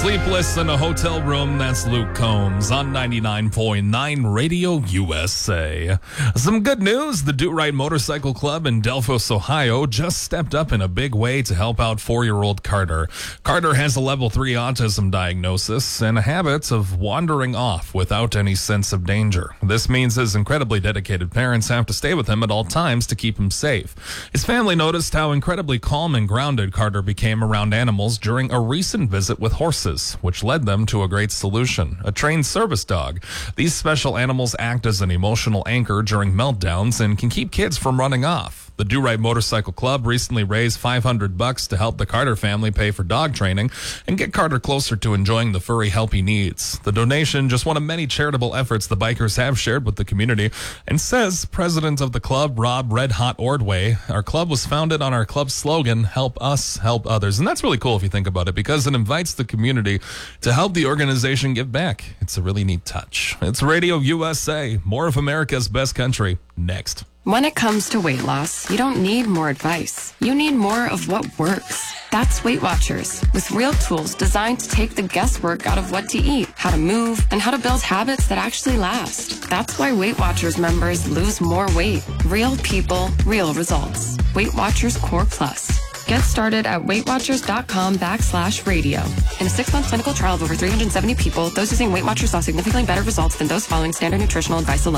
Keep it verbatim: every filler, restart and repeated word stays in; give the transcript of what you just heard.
Sleepless in a hotel room, that's Luke Combs on ninety-nine point nine Radio U S A. Some good news, the Do Right Motorcycle Club in Delphos, Ohio just stepped up in a big way to help out four-year-old Carter. Carter has a level three autism diagnosis and habits of wandering off without any sense of danger. This means his incredibly dedicated parents have to stay with him at all times to keep him safe. His family noticed how incredibly calm and grounded Carter became around animals during a recent visit with horses, which led them to a great solution, a trained service dog. These special animals act as an emotional anchor during meltdowns and can keep kids from running off. The Do Right Motorcycle Club recently raised five hundred bucks to help the Carter family pay for dog training and get Carter closer to enjoying the furry help he needs. The donation, just one of many charitable efforts the bikers have shared with the community, and says president of the club, Rob Red Hot Ordway, our club was founded on our club's slogan, help us, help others. And that's really cool if you think about it, because it invites the community to help the organization give back. It's a really neat touch. It's Radio U S A, more of America's best country, next. When it comes to weight loss, you don't need more advice. You need more of what works. That's Weight Watchers, with real tools designed to take the guesswork out of what to eat, how to move, and how to build habits that actually last. That's why Weight Watchers members lose more weight. Real people, real results. Weight Watchers Core Plus. Get started at WeightWatchers.com backslash radio. In a six-month clinical trial of over three hundred seventy people, those using Weight Watchers saw significantly better results than those following standard nutritional advice alone.